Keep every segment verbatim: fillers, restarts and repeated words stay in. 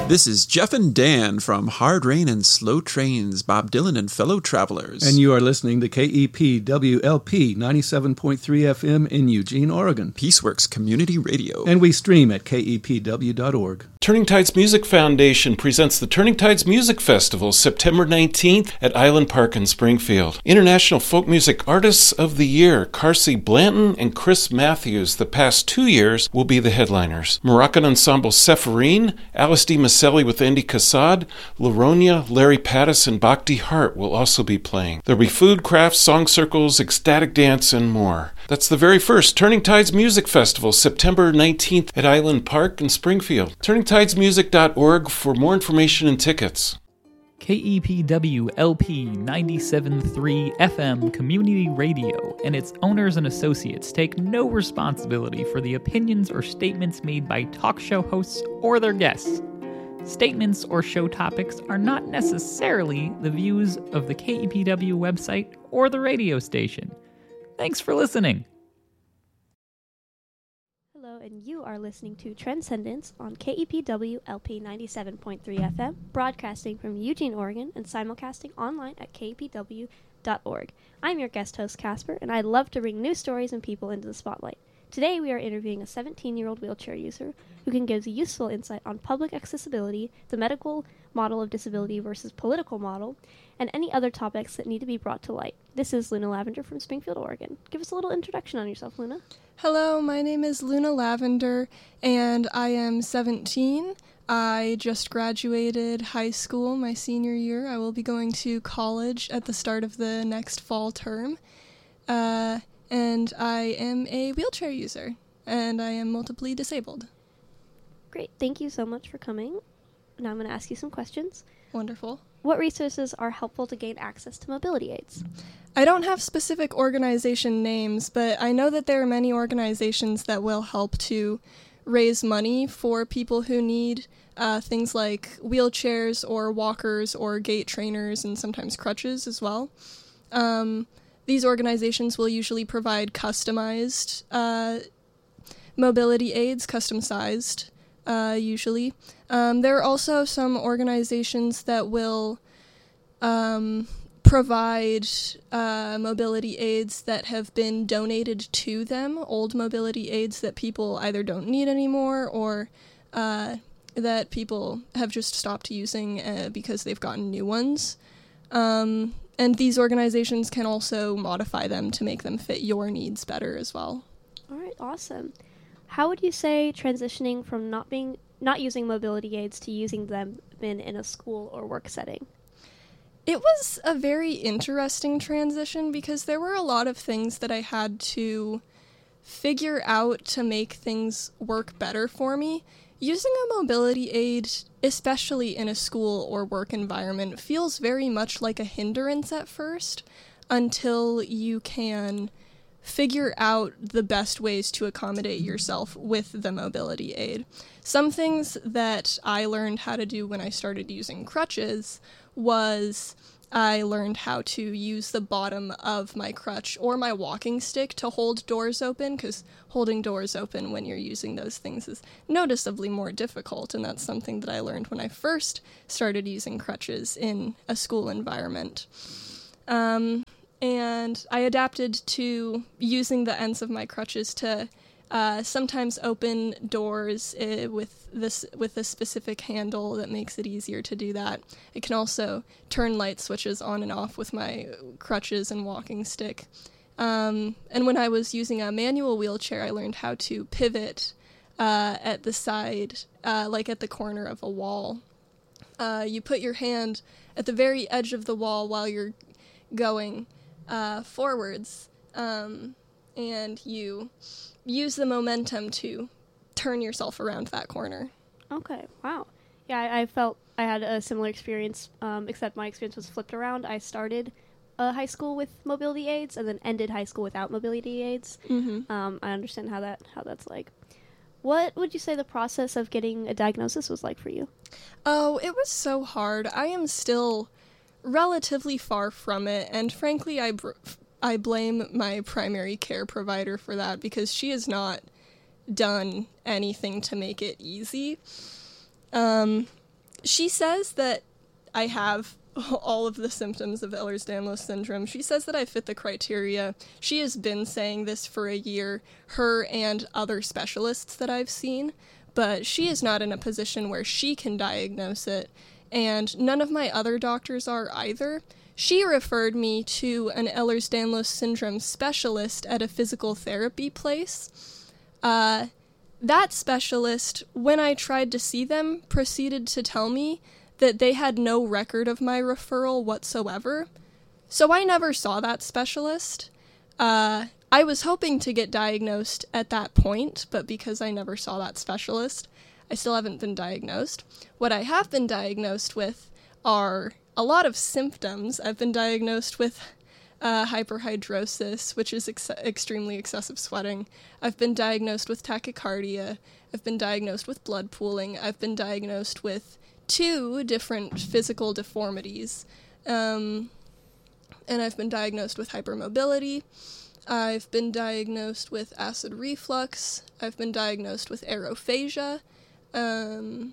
This is Jeff and Dan from Hard Rain and Slow Trains, Bob Dylan and Fellow Travelers. And you are listening to K E P W L P ninety-seven point three F M in Eugene, Oregon. Peaceworks Community Radio. And we stream at K E P W dot org. Turning Tides Music Foundation presents the Turning Tides Music Festival, September nineteenth at Island Park in Springfield. International Folk Music Artists of the Year, Carsey Blanton and Chris Matthews, the past two years, will be the headliners. Moroccan Ensemble Sepharine, Alice D. Maselli with Andy Kassad, Laronia, Larry Pattis, and Bhakti Hart will also be playing. There'll be food, crafts, song circles, ecstatic dance, and more. That's the very first Turning Tides Music Festival, September nineteenth at Island Park in Springfield. turning tides music dot org for more information and tickets. K E P W L P ninety-seven point three F M Community Radio and its owners and associates take no responsibility for the opinions or statements made by talk show hosts or their guests. Statements or show topics are not necessarily the views of the K E P W website or the radio station. Thanks for listening. Hello, and you are listening to Transcendence on K E P W L P ninety-seven point three F M, broadcasting from Eugene, Oregon, and simulcasting online at K E P W dot org. I'm your guest host, Casper, and I'd love to bring new stories and people into the spotlight. Today, we are interviewing a seventeen-year-old wheelchair user who can give useful insight on public accessibility, the medical model of disability versus political model, and any other topics that need to be brought to light. This is Luna Lavender from Springfield, Oregon. Give us a little introduction on yourself, Luna. Hello, my name is Luna Lavender, and I am seventeen. I just graduated high school my senior year. I will be going to college at the start of the next fall term. Uh, and I am a wheelchair user, and I am multiply disabled. Great. Thank you so much for coming. Now I'm going to ask you some questions. Wonderful. What resources are helpful to gain access to mobility aids? I don't have specific organization names, but I know that there are many organizations that will help to raise money for people who need uh, things like wheelchairs or walkers or gait trainers and sometimes crutches as well. Um, these organizations will usually provide customized uh, mobility aids, custom-sized uh, usually. Um, there are also some organizations that will um, provide uh, mobility aids that have been donated to them, old mobility aids that people either don't need anymore or uh, that people have just stopped using uh, because they've gotten new ones. Um, and these organizations can also modify them to make them fit your needs better as well. All right, awesome. How would you say transitioning from not being not using mobility aids to using them been in a school or work setting? It was a very interesting transition because there were a lot of things that I had to figure out to make things work better for me. Using a mobility aid, especially in a school or work environment, feels very much like a hindrance at first until you can figure out the best ways to accommodate yourself with the mobility aid. Some things that I learned how to do when I started using crutches was I learned how to use the bottom of my crutch or my walking stick to hold doors open, because holding doors open when you're using those things is noticeably more difficult, and that's something that I learned when I first started using crutches in a school environment. Um, and I adapted to using the ends of my crutches to Uh, sometimes open doors uh, with this with a specific handle that makes it easier to do that. I can also turn light switches on and off with my crutches and walking stick. Um, and when I was using a manual wheelchair, I learned how to pivot uh, at the side, uh, like at the corner of a wall. Uh, you put your hand at the very edge of the wall while you're going uh, forwards, um, and you use the momentum to turn yourself around that corner. Okay, wow. Yeah, I, I felt I had a similar experience, um, except my experience was flipped around. I started uh, high school with mobility aids and then ended high school without mobility aids. Mm-hmm. Um, I understand how that how that's like. What would you say the process of getting a diagnosis was like for you? Oh, it was so hard. I am still relatively far from it, and frankly, I br- I blame my primary care provider for that, because she has not done anything to make it easy. Um, she says that I have all of the symptoms of Ehlers-Danlos syndrome. She says that I fit the criteria. She has been saying this for a year, her and other specialists that I've seen, but she is not in a position where she can diagnose it, and none of my other doctors are either. She referred me to an Ehlers-Danlos syndrome specialist at a physical therapy place. Uh, that specialist, when I tried to see them, proceeded to tell me that they had no record of my referral whatsoever. So I never saw that specialist. Uh, I was hoping to get diagnosed at that point, but because I never saw that specialist, I still haven't been diagnosed. What I have been diagnosed with are a lot of symptoms. I've been diagnosed with uh, hyperhidrosis, which is ex- extremely excessive sweating. I've been diagnosed with tachycardia. I've been diagnosed with blood pooling. I've been diagnosed with two different physical deformities, um, and I've been diagnosed with hypermobility. I've been diagnosed with acid reflux. I've been diagnosed with aerophagia, um,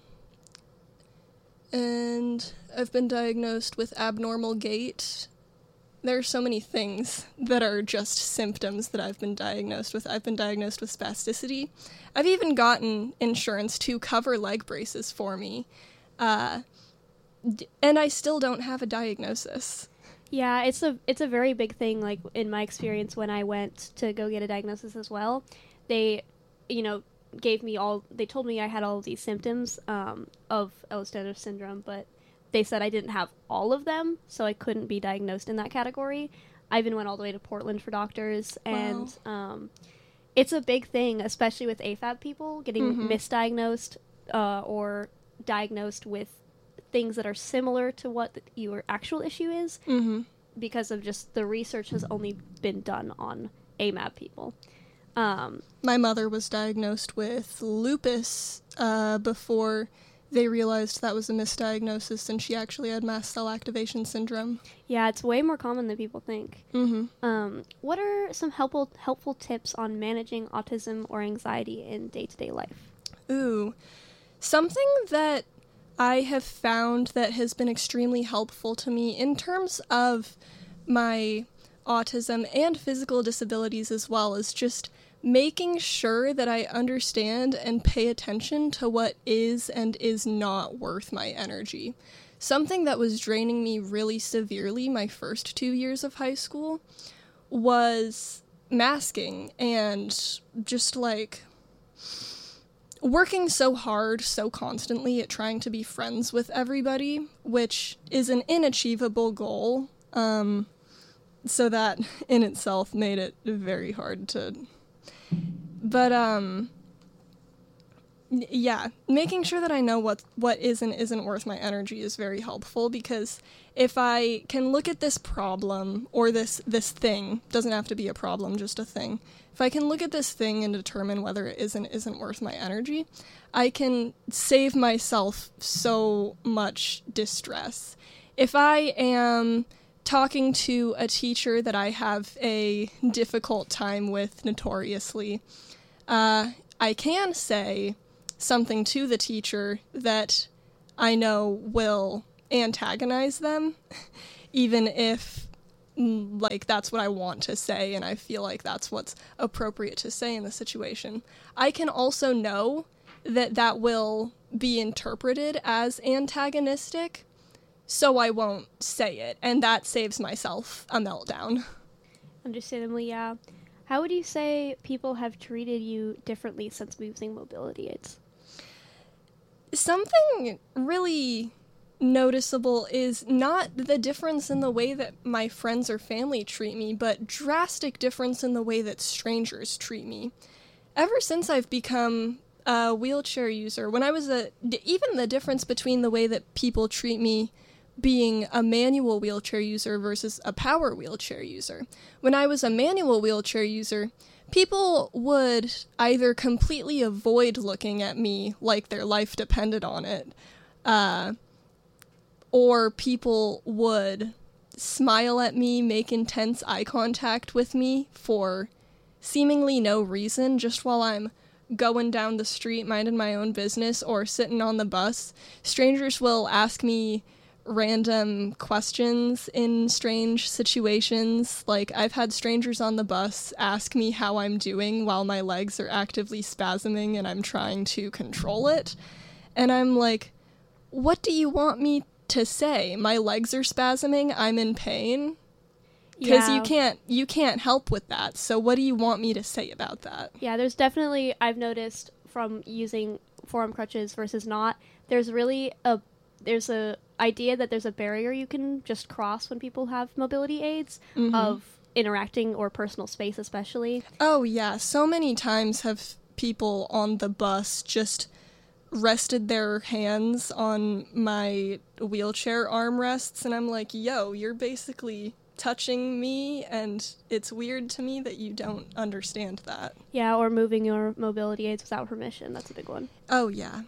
and I've been diagnosed with abnormal gait. There are so many things that are just symptoms that I've been diagnosed with. I've been diagnosed with spasticity. I've even gotten insurance to cover leg braces for me. Uh, d- and I still don't have a diagnosis. Yeah, it's a it's a very big thing. Like in my experience, when I went to go get a diagnosis as well, they, you know, gave me all. They told me I had all of these symptoms um, of Ehlers-Danlos syndrome, but they said I didn't have all of them, so I couldn't be diagnosed in that category. I even went all the way to Portland for doctors, and Wow. um, it's a big thing, especially with A F A B people getting Mhm. misdiagnosed uh, or diagnosed with things that are similar to what th- your actual issue is, Mm-hmm. because of just the research has only been done on A M A B people. Um, My mother was diagnosed with lupus uh, before they realized that was a misdiagnosis, and she actually had mast cell activation syndrome. yeah, it's way more common than people think. Mm-hmm. Um, what are some helpful helpful tips on managing autism or anxiety in day-to-day life? Ooh. Something that I have found that has been extremely helpful to me in terms of my autism and physical disabilities as well is just making sure that I understand and pay attention to what is and is not worth my energy. Something that was draining me really severely my first two years of high school was masking and just like working so hard, so constantly at trying to be friends with everybody, which is an inachievable goal. Um, so that in itself made it very hard to... But, um... yeah, making sure that I know what what is and isn't worth my energy is very helpful, because if I can look at this problem, or this, this thing, doesn't have to be a problem, just a thing, if I can look at this thing and determine whether it is and isn't worth my energy, I can save myself so much distress. If I am talking to a teacher that I have a difficult time with notoriously, uh, I can say something to the teacher that I know will antagonize them, even if, like, that's what I want to say and I feel like that's what's appropriate to say in the situation. I can also know that that will be interpreted as antagonistic, so I won't say it, and that saves myself a meltdown. Understandably, yeah. How would you say people have treated you differently since losing mobility aids? Something really noticeable is not the difference in the way that my friends or family treat me, but drastic difference in the way that strangers treat me. Ever since I've become a wheelchair user, when I was a, even the difference between the way that people treat me being a manual wheelchair user versus a power wheelchair user. When I was a manual wheelchair user, people would either completely avoid looking at me like their life depended on it, uh, or people would smile at me, make intense eye contact with me for seemingly no reason, just while I'm going down the street, minding my own business, or sitting on the bus, strangers will ask me random questions in strange situations. Like, I've had strangers on the bus ask me how I'm doing while my legs are actively spasming and I'm trying to control it. And I'm like, what do you want me to say? My legs are spasming, I'm in pain? Because Yeah. you can't you can't help with that. So what do you want me to say about that? Yeah, there's definitely, I've noticed from using forearm crutches versus not, there's really a, there's a idea that there's a barrier you can just cross when people have mobility aids Mhm. of interacting or personal space especially. Oh yeah, so many times have people on the bus just rested their hands on my wheelchair armrests, and I'm like, yo, you're basically touching me, and it's weird to me that you don't understand that. Yeah, or moving your mobility aids without permission. That's a big one. Oh yeah.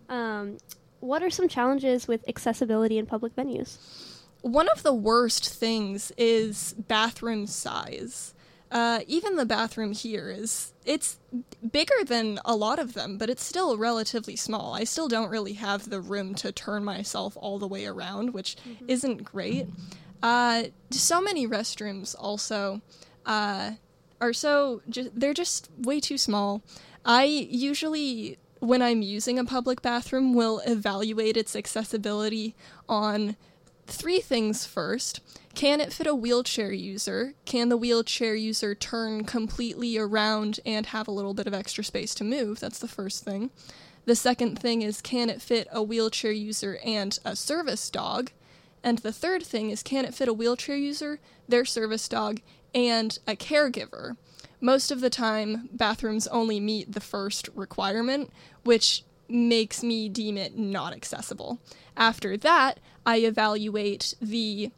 Um, what are some challenges with accessibility in public venues? One of the worst things is bathroom size. Uh, even the bathroom here is, it's bigger than a lot of them, but it's still relatively small. I still don't really have the room to turn myself all the way around, which mm-hmm. isn't great. Uh, so many restrooms also uh, are so, ju- they're just way too small. I usually, when I'm using a public bathroom, will evaluate its accessibility on three things first. Can it fit a wheelchair user? Can the wheelchair user turn completely around and have a little bit of extra space to move? That's the first thing. The second thing is, can it fit a wheelchair user and a service dog? And the third thing is, can it fit a wheelchair user, their service dog, and a caregiver? Most of the time, bathrooms only meet the first requirement, which makes me deem it not accessible. After that, I evaluate the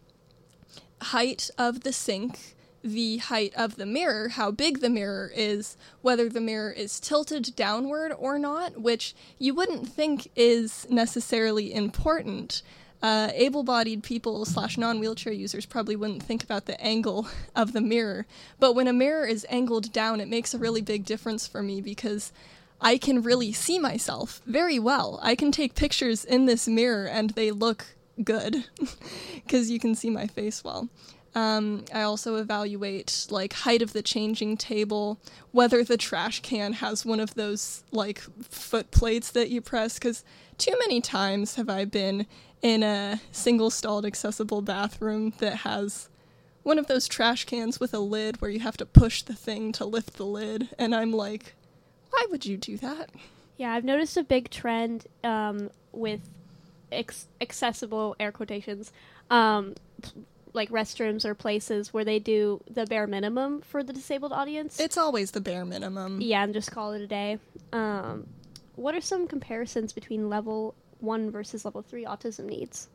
height of the sink, the height of the mirror, how big the mirror is, whether the mirror is tilted downward or not, which you wouldn't think is necessarily important. Uh, able-bodied people slash non-wheelchair users probably wouldn't think about the angle of the mirror, but when a mirror is angled down, it makes a really big difference for me because I can really see myself very well. I can take pictures in this mirror and they look good because you can see my face well. Um, I also evaluate like height of the changing table, whether the trash can has one of those like foot plates that you press, because too many times have I been in a single stalled accessible bathroom that has one of those trash cans with a lid where you have to push the thing to lift the lid, and I'm like, why would you do that? Yeah, I've noticed a big trend um, with ex- accessible, air quotations, um, like restrooms or places where they do the bare minimum for the disabled audience. It's always the bare minimum. Yeah, and just call it a day. Um, what are some comparisons between level one versus level three autism needs?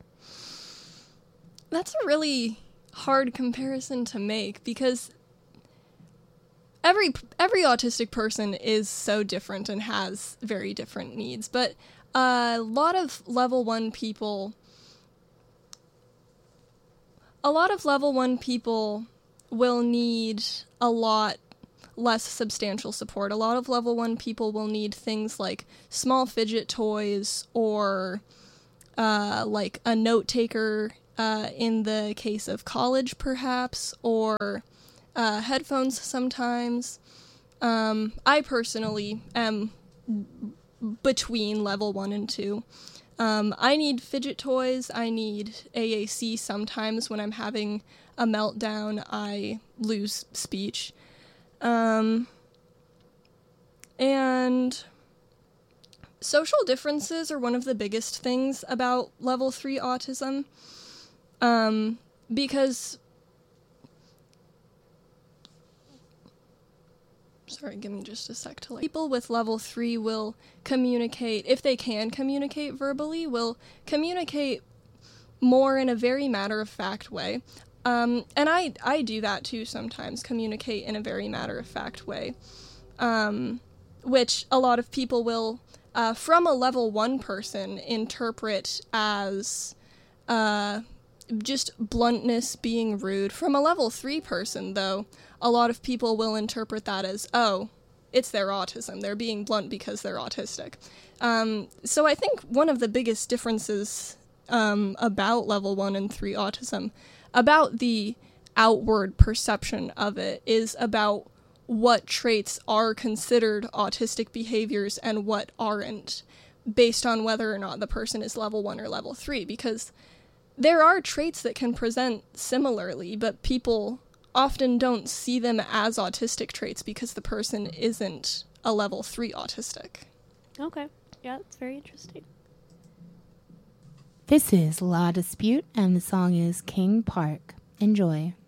That's a really hard comparison to make because every every autistic person is so different and has very different needs. But a lot of level one people, a lot of level one people will need a lot less substantial support. A lot of level one people will need things like small fidget toys or uh, like a note taker uh, in the case of college, perhaps, or uh, headphones sometimes. Um, I personally am between level one and two. Um, I need fidget toys. I need A A C sometimes. When I'm having a meltdown, I lose speech. Um, and social differences are one of the biggest things about level three autism, um, because, sorry, give me just a sec to like, people with level three will communicate, if they can communicate verbally, will communicate more in a very matter-of-fact way. Um, and I, I do that too sometimes, communicate in a very matter-of-fact way, um, which a lot of people will, uh, from a level one person, interpret as uh, just bluntness, being rude. From a level three person, though, a lot of people will interpret that as, oh, it's their autism. They're being blunt because they're autistic. Um, so I think one of the biggest differences um, about level one and three autism, about the outward perception of it, is about what traits are considered autistic behaviors and what aren't, based on whether or not the person is level one or level three, because there are traits that can present similarly, but people often don't see them as autistic traits because the person isn't a level three autistic. Okay. Yeah, that's very interesting. This is La Dispute, and the song is King Park. Enjoy.